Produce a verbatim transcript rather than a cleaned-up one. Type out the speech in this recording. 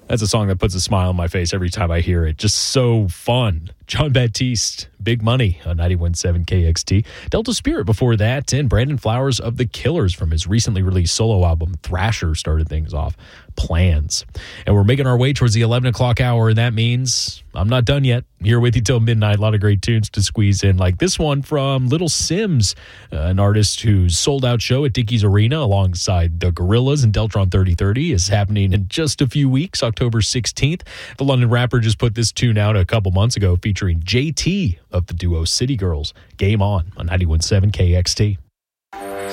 That's a song that puts a smile on my face every time I hear it. Just so fun. Jon Batiste, Big Money on ninety-one point seven K X T. Delta Spirit before that, and Brandon Flowers of The Killers from his recently released solo album, Thrasher, started things off. Plans. And we're making our way towards the eleven o'clock hour, and that means I'm not done yet. I'm here with you till midnight. A lot of great tunes to squeeze in, like this one from Little Sims, uh, an artist whose sold-out show at Dickies Arena alongside the Gorillaz and Deltron thirty thirty is happening in just a few weeks, October sixteenth. The London rapper just put this tune out a couple months ago featuring J T of the duo City Girls. Game On on ninety-one point seven K X T.